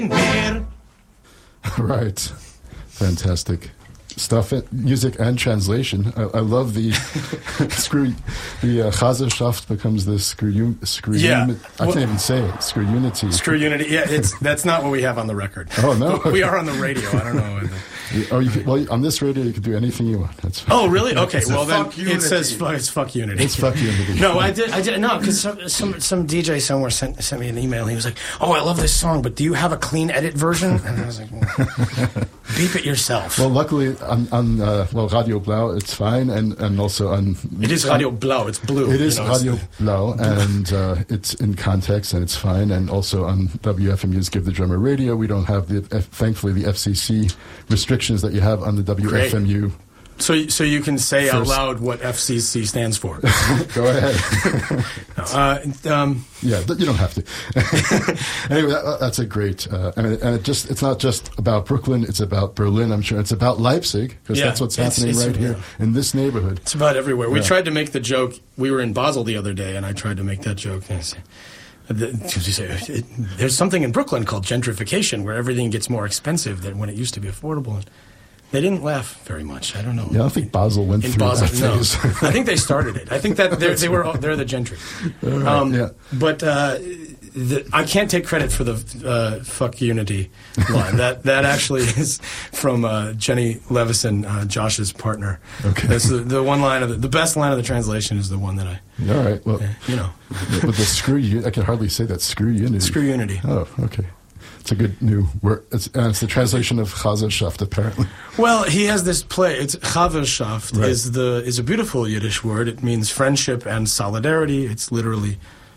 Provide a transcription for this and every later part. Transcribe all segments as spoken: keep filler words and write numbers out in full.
Right. Fantastic stuff. Music and translation. I, I love the screw. The uh, Chazerschaft becomes the screw. Screw. Yeah. Uni- I well, can't even say it. Screw unity. Screw unity. Yeah, it's that's not what we have on the record. Oh no, we are on the radio. I don't know. Oh, you could, well, on this radio you can do anything you want. That's fine. Oh, really? Okay. It's well, then unity. it says fuck, it's fuck unity. It's fuck unity. No, I did. I did no, because some, some some D J somewhere sent sent me an email. He was like, "Oh, I love this song, but do you have a clean edit version?" And I was like, well, "Beep it yourself." Well, luckily on, on uh, well Radio Blau it's fine, and, and also on it is Radio Blau. It's blue. It is you know, Radio Blau, and uh, it's in context and it's fine. And also on W F M U's Give the Drummer Radio, we don't have the F, thankfully the F C C restrictions that you have on the W F M U. Great. So, so you can say First. out loud what F C C stands for. Go ahead. uh, um, yeah, you don't have to. Anyway, that, that's a great, uh, and, it, and it just—it's not just about Brooklyn; it's about Berlin. I'm sure it's about Leipzig because yeah, that's what's it's, happening it's, right yeah. here in this neighborhood. It's about everywhere. We Yeah. tried to make the joke. We were in Basel the other day, and I tried to make that joke. And I said, the, you say, it, there's something in Brooklyn called gentrification, where everything gets more expensive than when it used to be affordable. And they didn't laugh very much. I don't know. Yeah, I don't think Basel went in through Basel, that no. phase. I think they started it. I think that they're, they were they're the gentry. Right, um, yeah. But uh, the, I can't take credit for the uh, "fuck unity" line. that that actually is from uh, Jenny Levison, uh, Josh's partner. Okay. That's the, the one line of the, the best line of the translation is the one that I. All right. Well, uh, you know. But the screw you, I can hardly say that. Screw unity. Screw unity. Oh, okay. It's a good new word. It's, and it's the translation of Chazerschaft, apparently. Well, he has this play. It's Chaverschaft Right. is the is a beautiful Yiddish word. It means friendship and solidarity. It's literally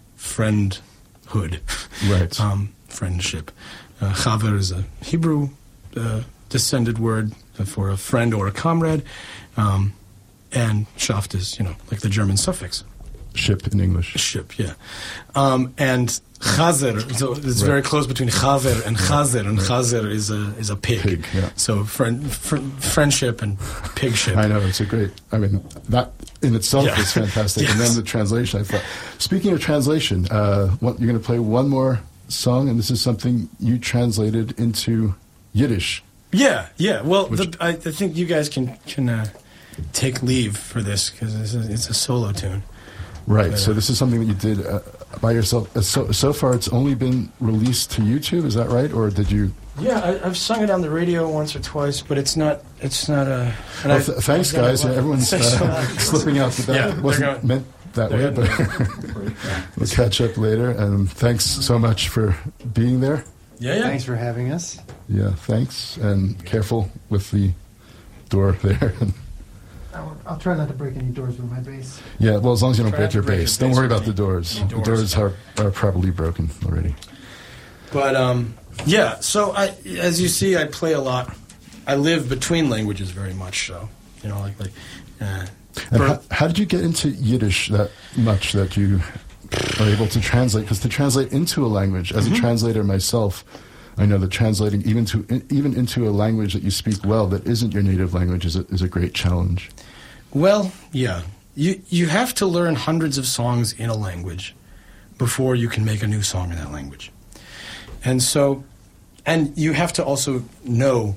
friendhood, Right. Um, friendship. Uh, Chaver is a Hebrew uh, descended word for a friend or a comrade, um, and Schaft is, you know, like the German suffix. Ship in English. Ship, yeah. Um, and chazer, so it's Right. very close between chaver and chazer, and chazer is a is a pig. Pig, yeah. So friend, fr- friendship and pigship. I know, it's a great, I mean, that in itself Yeah. is fantastic. And Yes. then the translation, I thought. Speaking of translation, uh, what, you're going to play one more song, and this is something you translated into Yiddish. Yeah, yeah. Well, Which- the, I, I think you guys can can uh, take leave for this because it's, a- it's a solo tune. Right, But, so uh, this is something that you did uh, by yourself. Uh, So, so far, it's only been released to YouTube, is that right? Or did you... Yeah, I, I've sung it on the radio once or twice, but it's not. It's not a. and Well, I- th- thanks, I've got guys. a lot- Everyone's Thanks so uh, much. slipping out the back. Yeah, It they're wasn't going- meant that way, they're but going- we'll catch up later. And thanks so much for being there. Yeah, yeah. Thanks for having us. Yeah, thanks. And careful with the door there. I'll, I'll try not to break any doors with my bass. Yeah, well, as long as you don't Try break not your to break bass. your Don't bass worry with about the any- doors. any The doors. doors are, are probably broken already. But um, yeah. So I, as you see, I play a lot. I live between languages very much. So you know, like like. Uh, And for- how, how did you get into Yiddish that much that you are able to translate? Because to translate into a language, as Mm-hmm. a translator myself, I know that translating even to even into a language that you speak well that isn't your native language is a, is a great challenge. Well, yeah. You you have to learn hundreds of songs in a language before you can make a new song in that language. And so, and you have to also know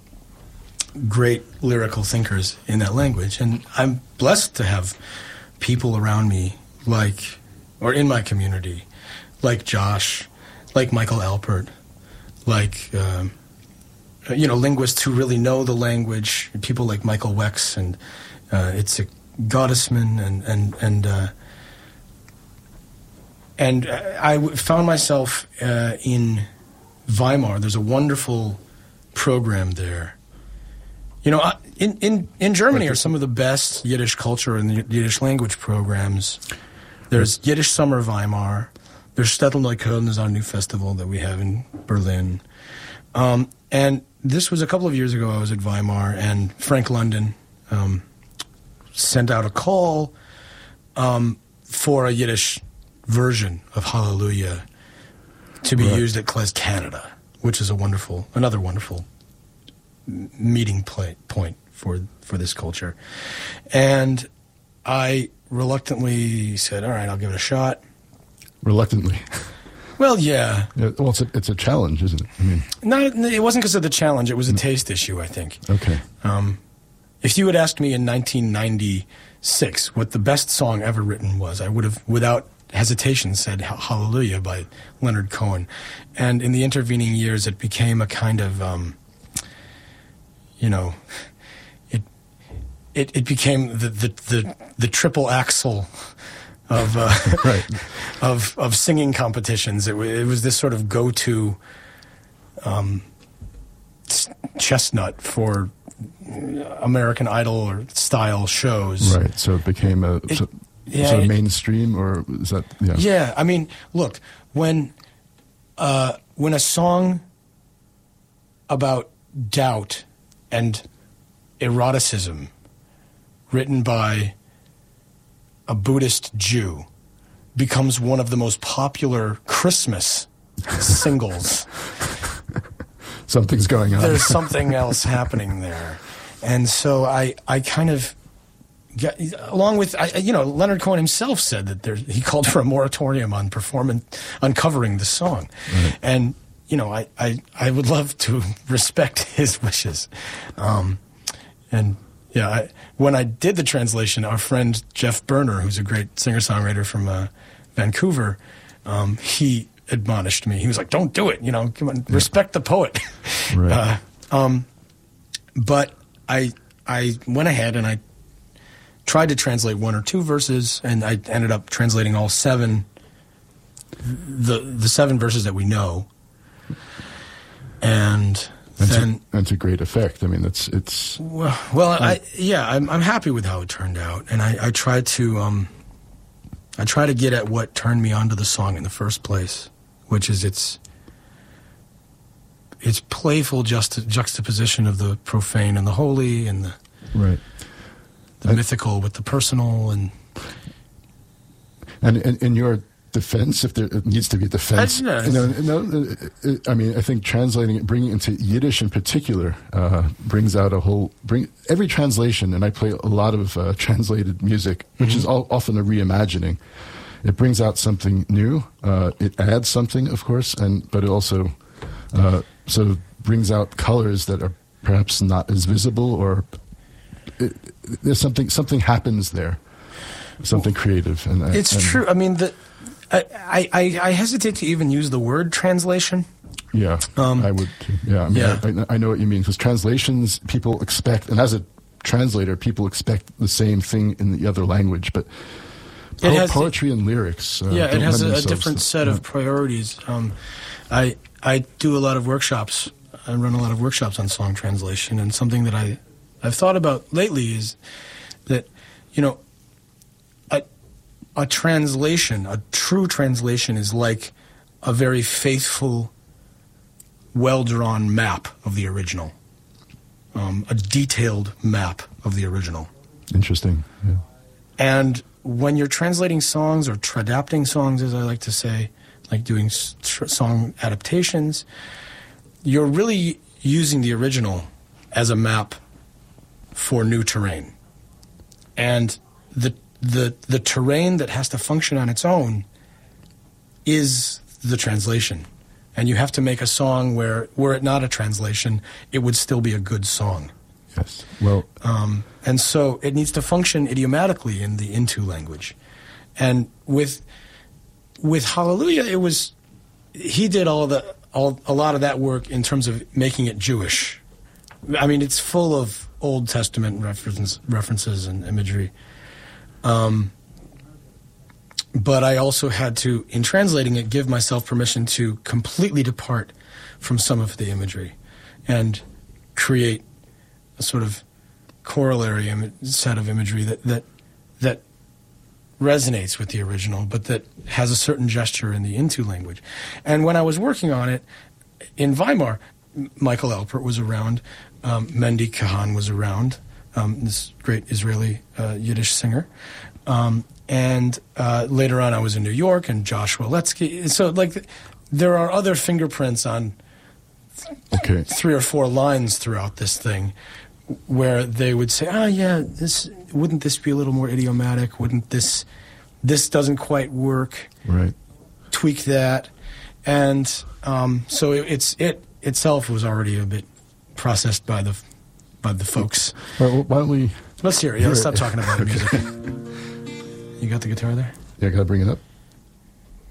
great lyrical thinkers in that language. And I'm blessed to have people around me like, or in my community, like Josh, like Michael Alpert, like, um, you know, linguists who really know the language, people like Michael Wex and uh, Itzik Gottesman, and and and uh, and I w- found myself uh, in Weimar. There's a wonderful program there. You know, I- in in in Germany are some of the best Yiddish culture and Yiddish language programs. There's Yiddish Summer Weimar. There's Shtetl Neukölln is our new festival that we have in Berlin. Um, and this was a couple of years ago. I was at Weimar, and Frank London um, sent out a call um, for a Yiddish version of Hallelujah to be Right. used at Klez Canada, which is a wonderful, another wonderful m- meeting pla- point for for this culture. And I reluctantly said, "All right, I'll give it a shot." Reluctantly. Well, yeah. yeah well, it's a, it's a challenge, isn't it? I mean, no, it wasn't because of the challenge. It was a taste issue, I think. Okay. Um, if you had asked me in nineteen ninety-six what the best song ever written was, I would have, without hesitation, said Hallelujah by Leonard Cohen. And in the intervening years, it became a kind of, um, you know, it it, it became the, the, the, the triple axle of uh, right. of of singing competitions. It, w- it was this sort of go-to um, chestnut for American Idol or style shows. Right. So it became a It, so, yeah, sort of it- mainstream, or is that yeah? Yeah, I mean, look, when uh, when a song about doubt and eroticism, written by a Buddhist Jew, becomes one of the most popular Christmas singles, Something's going on. there's something else happening there. And so I, I kind of, got, along with, I, you know, Leonard Cohen himself said that there, he called for a moratorium on performance, on covering the song. Right. And, you know, I, I, I would love to respect his wishes. Um, and, yeah, I, when I did the translation, our friend Jeff Berner, who's a great singer-songwriter from uh, Vancouver, um, he admonished me. He was like, don't do it, you know, come on, Yeah. respect the poet. Right. Uh, um, but I I went ahead and I tried to translate one or two verses, and I ended up translating all seven, the the seven verses that we know. And and, then, to, and to great effect. I mean, it's it's well, well I yeah, I'm I'm happy with how it turned out, and I I tried to um, I try to get at what turned me onto the song in the first place, which is its its playful juxta- juxtaposition of the profane and the holy, and the right. the I- mythical with the personal, and And in, in your defense, if there it needs to be a defense, I- yeah, you know, no, uh, uh, I mean, I think translating it, bringing it into Yiddish in particular, uh, brings out a whole. Bring every translation, and I play a lot of uh, translated music, which Mm-hmm. is all, often a reimagining. It brings out something new. Uh, it adds something, of course, and but it also uh, sort of brings out colors that are perhaps not as visible, or it, there's something something happens there, something creative. And I- it's and- true. I mean, the, I, I I hesitate to even use the word translation. Yeah, Um, I would too. Yeah, I mean, yeah. I, I know what you mean, because translations, people expect, and as a translator, people expect the same thing in the other language, but It po- has- poetry and lyrics. Uh, Yeah, it don't has lend a, a themselves different to- set yeah. of priorities. Um, I I do a lot of workshops. I run a lot of workshops on song translation, and something that I I've thought about lately is that, you know, a a translation, a true translation, is like a very faithful, well-drawn map of the original, um, a detailed map of the original. Interesting. Yeah. And when you're translating songs or tradapting songs, as I like to say, like doing s- tr- song adaptations, you're really using the original as a map for new terrain. And the the the terrain that has to function on its own is the translation. And you have to make a song where, were it not a translation, it would still be a good song. Yes. Well, Um, and so it needs to function idiomatically in the Intu language. And with with Hallelujah, it was he did all of the all a lot of that work in terms of making it Jewish. I mean, it's full of Old Testament references, references and imagery. Um, but I also had to, in translating it, give myself permission to completely depart from some of the imagery and create a sort of corollary Im- set of imagery that, that that resonates with the original, but that has a certain gesture in the Intu language. And when I was working on it in Weimar, M- Michael Alpert was around, um, Mendy Kahan was around, um, this great Israeli uh, Yiddish singer. Um, and uh, later on, I was in New York, and Joshua Letsky. So, like, there are other fingerprints on okay. three or four lines throughout this thing where they would say, oh, yeah, this wouldn't this be a little more idiomatic? Wouldn't this, this doesn't quite work? Right. Tweak that. and um, so it, it's it itself was already a bit processed by the by the folks. All right, well, why don't we? Let's hear it. Yeah, let's hear stop it. talking about the Okay. music. You got the guitar there? Yeah, gotta bring it up.